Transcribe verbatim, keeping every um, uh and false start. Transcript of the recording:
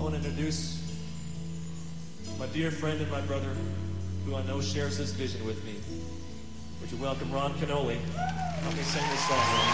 I want to introduce my dear friend and my brother, who I know shares this vision with me. Would you welcome Ron Canoli? Help me sing this song, Ron.